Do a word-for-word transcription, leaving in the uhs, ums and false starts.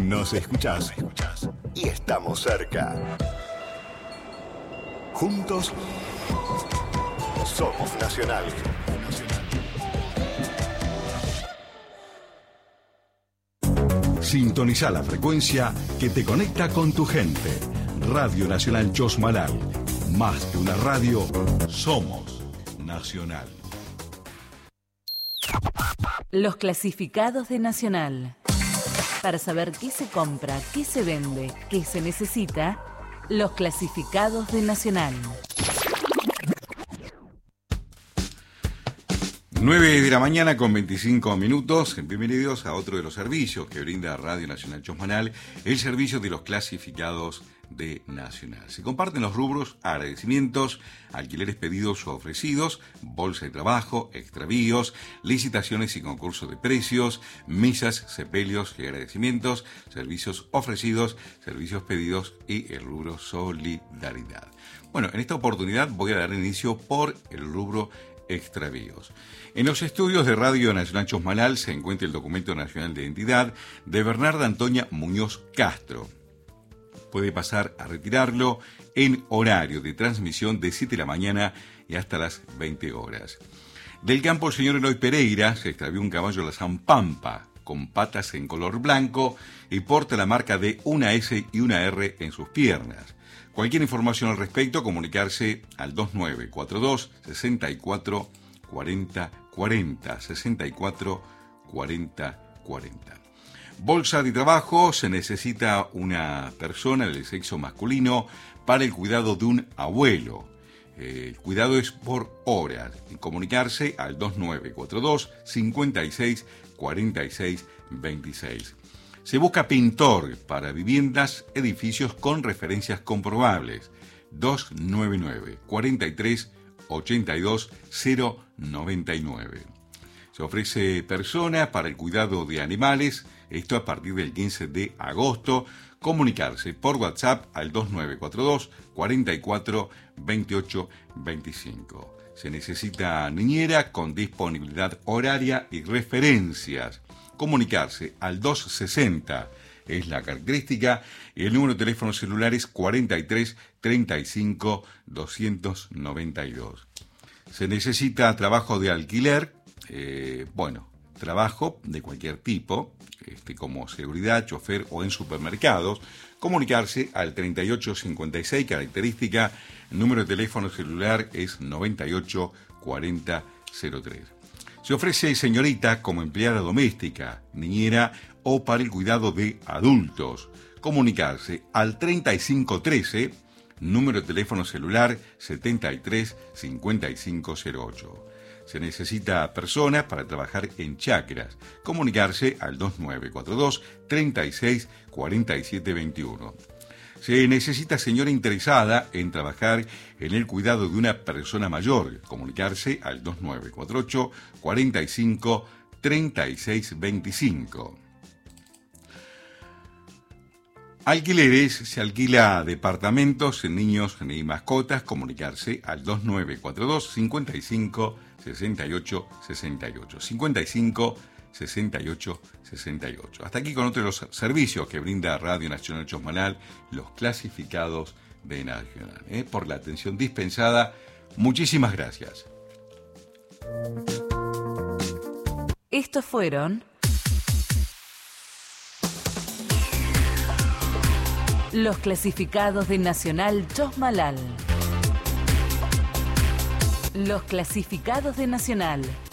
Nos escuchás y estamos cerca. Juntos somos Nacional. Sintoniza la frecuencia que te conecta con tu gente. Radio Nacional Chosmalal. Más que una radio, somos Nacional. Los clasificados de Nacional. Para saber qué se compra, qué se vende, qué se necesita, los clasificados de Nacional. nueve de la mañana con veinticinco minutos. Bienvenidos a otro de los servicios que brinda Radio Nacional Chosmalal, el servicio de los clasificados de Nacional. Se comparten los rubros agradecimientos, alquileres pedidos o ofrecidos, bolsa de trabajo, extravíos, licitaciones y concursos de precios, misas, sepelios y agradecimientos, servicios ofrecidos, servicios pedidos y el rubro solidaridad. Bueno, en esta oportunidad voy a dar inicio por el rubro extravíos. En los estudios de Radio Nacional Chosmalal se encuentra el documento nacional de identidad de Bernarda Antonia Muñoz Castro. Puede pasar a retirarlo en horario de transmisión de siete de la mañana y hasta las veinte horas. Del campo, el señor Eloy Pereira se extravió un caballo de la Zampampa con patas en color blanco y porta la marca de una S y una R en sus piernas. Cualquier información al respecto, comunicarse al dos nueve cuatro dos, seis cuatro cuatro cero cuatro cero, seis cuatro cuatro cero cuatro cero. Bolsa de trabajo, se necesita una persona del sexo masculino para el cuidado de un abuelo. Eh, el cuidado es por horas. Comunicarse al dos nueve cuatro dos, cinco seis cuatro seis dos seis. Se busca pintor para viviendas, edificios con referencias comprobables. dos nueve nueve, cuatro tres, ocho dos, cero nueve nueve. Se ofrece persona para el cuidado de animales, esto a partir del quince de agosto. Comunicarse por WhatsApp al dos nueve cuatro dos, cuatro cuatro, veintiocho veinticinco. Se necesita niñera con disponibilidad horaria y referencias. Comunicarse al doscientos sesenta es la característica y el número de teléfono celular es cuarenta y tres, treinta y cinco, doscientos noventa y dos. Se necesita trabajo de alquiler, eh, bueno, trabajo de cualquier tipo, este, como seguridad, chofer o en supermercados. Comunicarse al treinta y ocho cincuenta y seis, característica, el número de teléfono celular es noventa y ocho cuarenta cero tres. Se ofrece señorita como empleada doméstica, niñera o para el cuidado de adultos. Comunicarse al treinta y cinco trece, número de teléfono celular setenta y tres cincuenta y cinco cero ocho. Se necesita personas para trabajar en chacras. Comunicarse al dos nueve cuatro dos, treinta y seis, cuarenta y siete veintiuno. Se necesita señora interesada en trabajar en el cuidado de una persona mayor. Comunicarse al dos nueve cuatro ocho, cuarenta y cinco, treinta y seis veinticinco. Alquileres, se alquila departamentos en niños y mascotas. Comunicarse al dos nueve cuatro dos, cincuenta y cinco, sesenta y ocho, sesenta y ocho. cincuenta y cinco, sesenta y ocho, sesenta y ocho. Hasta aquí con otro de los servicios que brinda Radio Nacional Chosmalal, los clasificados de Nacional. ¿eh? Por la atención dispensada, muchísimas gracias. Estos fueron los clasificados de Nacional Chosmalal. Los clasificados de Nacional.